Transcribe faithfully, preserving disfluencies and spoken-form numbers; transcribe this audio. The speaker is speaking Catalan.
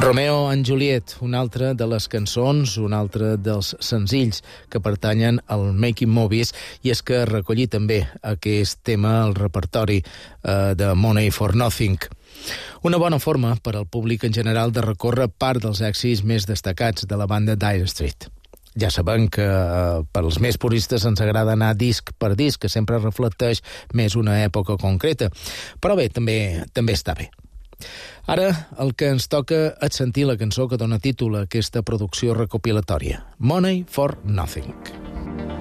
Romeo and Juliet, una altra de les cançons, un altre dels senzills que pertanyen al Making Movies, i és que recollir també aquest tema al repertori eh, de Money for Nothing. Una bona forma per al públic en general de recórrer part dels èxits més destacats de la banda Dire Straits. Ja sabem que eh, per als més puristes ens agrada anar disc per disc, que sempre reflecteix més una època concreta. Però bé, també també està bé. Ara el que ens toca és sentir la cançó que dona títol a aquesta producció recopilatòria, Money for Nothing.